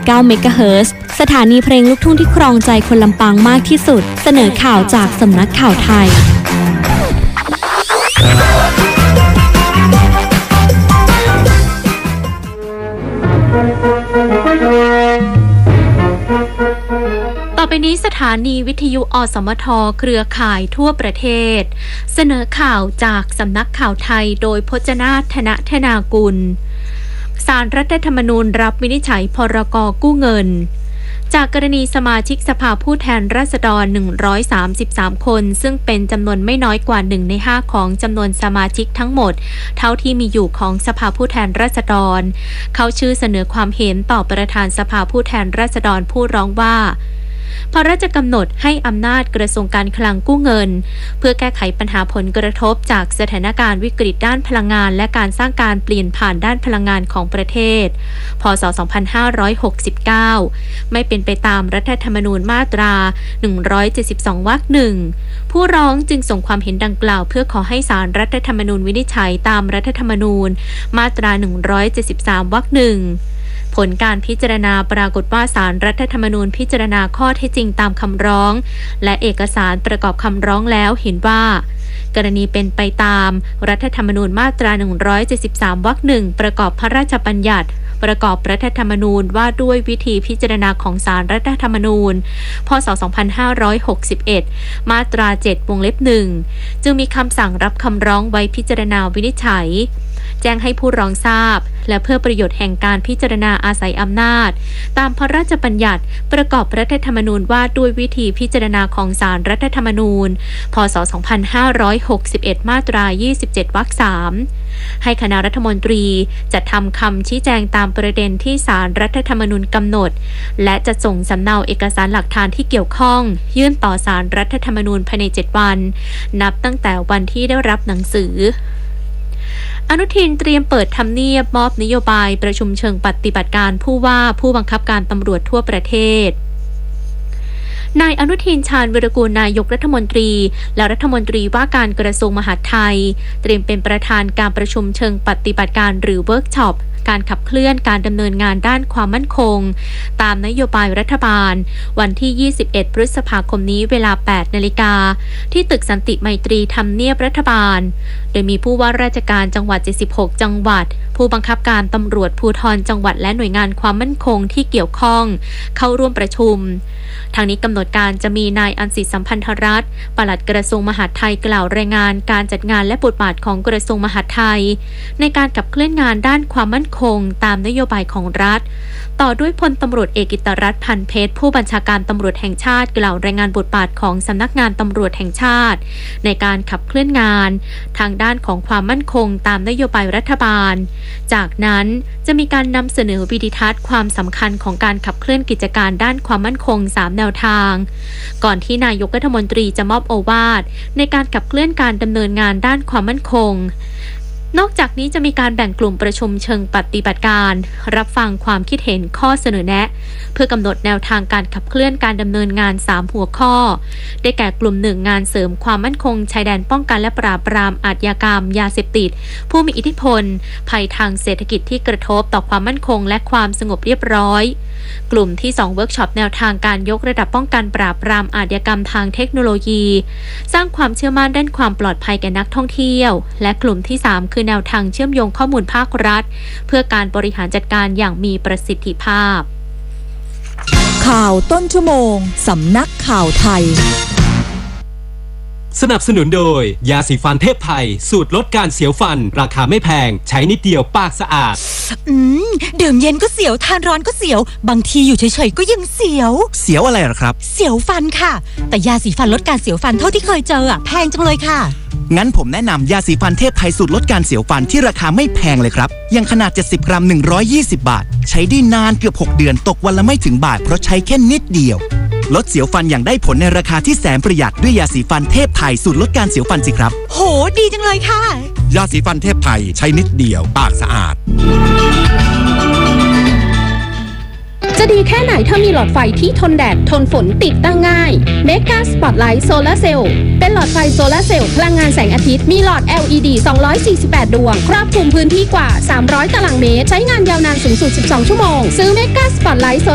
เมกะเฮิรตซ์สถานีเพลงลูกทุ่งที่ครองใจคนลำปางมากที่สุดเสนอข่าวจากสำนักข่าวไทยต่อไปนี้สถานีวิทยุอสมทเครือข่ายทั่วประเทศเสนอข่าวจากสำนักข่าวไทยโดยพจนาถ ธนธนากุลศาลรัฐธรรมนูญรับวินิจฉัยพรก.กู้เงินจากกรณีสมาชิกสภาผู้แทนราษฎร133คนซึ่งเป็นจำนวนไม่น้อยกว่า1ใน5ของจำนวนสมาชิกทั้งหมดเท่าที่มีอยู่ของสภาผู้แทนราษฎรเขาชื่อเสนอความเห็นต่อประธานสภาผู้แทนราษฎรผู้ร้องว่าพระราชกำหนดให้อำนาจกระทรวงการคลังกู้เงินเพื่อแก้ไขปัญหาผลกระทบจากสถานการณ์วิกฤตด้านพลังงานและการสร้างการเปลี่ยนผ่านด้านพลังงานของประเทศพ.ศ. 2569ไม่เป็นไปตามรัฐธรรมนูญมาตรา172 วรรค 1ผู้ร้องจึงส่งความเห็นดังกล่าวเพื่อขอให้ศาลรัฐธรรมนูญวินิจฉัยตามรัฐธรรมนูญมาตรา173 วรรค 1ผลการพิจารณาปรากฏว่าศาลรัฐธรรมนูญพิจารณาข้อเท็จจริงตามคำร้องและเอกสารประกอบคำร้องแล้วเห็นว่ากรณีเป็นไปตามรัฐธรรมนูญมาตรา173 วรรค 1ประกอบพระราชบัญญัติประกอบรัฐธรรมนูญว่าด้วยวิธีพิจารณาของศาลรัฐธรรมนูญพ.ศ. 2561มาตรา7 วงเล็บ 1จึงมีคำสั่งรับคำร้องไว้พิจารณาวินิจฉัยแจ้งให้ผู้ร้องทราบและเพื่อประโยชน์แห่งการพิจารณาอาศัยอำนาจตามพระราชบัญญัติประกอบรัฐธรรมนูญว่าด้วยวิธีพิจารณาของศาลรัฐธรรมนูญพ.ศ. 2561มาตรา27 วรรค 3ให้คณะรัฐมนตรีจัดทำคำชี้แจงตามประเด็นที่ศาลรัฐธรรมนูญกำหนดและจะส่งสำเนาเอกสารหลักฐานที่เกี่ยวข้องยื่นต่อศาลรัฐธรรมนูญภายใน7 วันนับตั้งแต่วันที่ได้รับหนังสืออนุทินเตรียมเปิดทำเนียบมอบนโยบายประชุมเชิงปฏิบัติการผู้ว่าผู้บังคับการตำรวจทั่วประเทศนายอนุทินชาญวิรากูลนายกรัฐมนตรีและรัฐมนตรีว่าการกระทรวงมหาดไทยเตรียมเป็นประธานการประชุมเชิงปฏิบัติการหรือเวิร์กช็อปการขับเคลื่อนการดำเนินงานด้านความมั่นคงตามนโยบายรัฐบาลวันที่21พฤษภาคมนี้เวลา 8 นาฬิกาที่ตึกสันติไมตรีทำเนียบรัฐบาลโดยมีผู้ว่าราชการจังหวัด76จังหวัดผู้บังคับการตำรวจภูธรจังหวัดและหน่วยงานความมั่นคงที่เกี่ยวข้องเข้าร่วมประชุมทางนี้กำหนดการจะมีนายอันสิทธิสัมพันธรัตน์ปลัดกระทรวงมหาดไทยกล่าวรายงานการจัดงานและบทบาทของกระทรวงมหาดไทยในการขับเคลื่อนงานด้านความมั่นคงตามนโยบายของรัฐต่อด้วยพลตำรวจเอกกิตติรัตน์ พันเพชรผู้บัญชาการตำรวจแห่งชาติกล่าวรายงานบทบาทของสำนักงานตำรวจแห่งชาติในการขับเคลื่อนงานทางด้านของความมั่นคงตามนโยบายรัฐบาลจากนั้นจะมีการนำเสนอวิดีทัศน์ความสำคัญของการขับเคลื่อนกิจการด้านความมั่นคง3แนวทางก่อนที่นายกรัฐมนตรีจะมอบโอวาทในการขับเคลื่อนการดำเนินงานด้านความมั่นคงนอกจากนี้จะมีการแบ่งกลุ่มประชุมเชิงปฏิบัติการรับฟังความคิดเห็นข้อเสนอแนะเพื่อกำหนดแนวทางการขับเคลื่อนการดำเนินงาน3หัวข้อได้แก่กลุ่ม1งานเสริมความมั่นคงชายแดนป้องกันและปราบปรามอาชญากรรมยาเสพติดผู้มีอิทธิพลภัยทางเศรษฐกิจที่กระทบต่อความมั่นคงและความสงบเรียบร้อยกลุ่มที่2เวิร์กช็อปแนวทางการยกระดับป้องกันปราบปรามอาชญากรรมทางเทคโนโลยีสร้างความเชื่อมั่นด้านความปลอดภัยแก่นักท่องเที่ยวและกลุ่มที่3คือแนวทางเชื่อมโยงข้อมูลภาครัฐเพื่อการบริหารจัดการอย่างมีประสิทธิภาพข่าวต้นชั่วโมงสำนักข่าวไทยสนับสนุนโดยยาสีฟันเทพไทยสูตรลดการเสียวฟันราคาไม่แพงใช้นิดเดียวปากสะอาดดื่มเย็นก็เสียวทานร้อนก็เสียวบางทีอยู่เฉยๆก็ยังเสียวอะไรหรอครับเสียวฟันค่ะแต่ยาสีฟันลดการเสียวฟันเท่าที่เคยเจอแพงจังเลยค่ะงั้นผมแนะนำยาสีฟันเทพไทยสูตรลดการเสียวฟันที่ราคาไม่แพงเลยครับยังขนาด70 กรัม120 บาทใช้ได้นานเกือบ6 เดือนตกวันละไม่ถึงบาทเพราะใช้แค่นิดเดียวลดเสียวฟันอย่างได้ผลในราคาที่แสนประหยัดด้วยยาสีฟันเทพไทยสูตรลดการเสียวฟันสิครับโหดีจังเลยค่ะยาสีฟันเทพไทยใช้นิดเดียวปากสะอาดจะดีแค่ไหนถ้ามีหลอดไฟที่ทนแดดทนฝนติดตั้งง่าย Mega Spotlight Solar Cell เป็นหลอดไฟโซลาร์เซลล์พลังงานแสงอาทิตย์มีหลอด LED 248 ดวงครอบคลุมพื้นที่กว่า300 ตารางเมตรใช้งานยาวนานสูงสุด12 ชั่วโมงซื้อ Mega Spotlight